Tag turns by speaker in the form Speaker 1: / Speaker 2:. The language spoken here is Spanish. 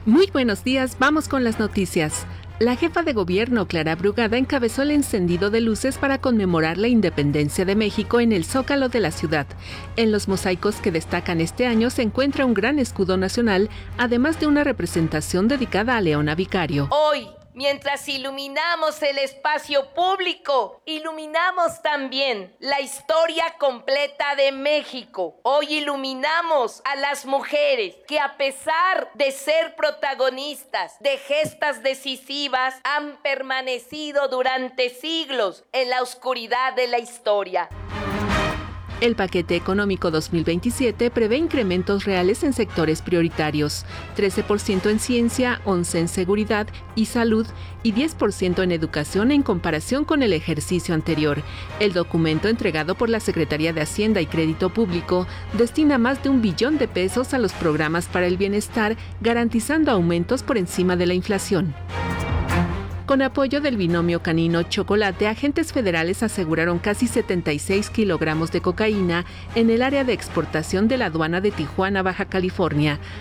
Speaker 1: Muy buenos días, vamos con las noticias. La jefa de gobierno, Clara Brugada, encabezó el encendido de luces para conmemorar la independencia de México en el Zócalo de la ciudad. En los mosaicos que destacan este año se encuentra un gran escudo nacional, además de una representación dedicada a Leona Vicario.
Speaker 2: Hoy, mientras iluminamos el espacio público, iluminamos también la historia completa de México. Hoy iluminamos a las mujeres que, a pesar de ser protagonistas de gestas decisivas, han permanecido durante siglos en la oscuridad de la historia.
Speaker 1: El paquete económico 2027 prevé incrementos reales en sectores prioritarios, 13% en ciencia, 11% en seguridad y salud y 10% en educación en comparación con el ejercicio anterior. El documento entregado por la Secretaría de Hacienda y Crédito Público destina más de $1 billón a los programas para el bienestar, garantizando aumentos por encima de la inflación. Con apoyo del binomio canino-chocolate, agentes federales aseguraron casi 76 kilogramos de cocaína en el área de exportación de la aduana de Tijuana, Baja California.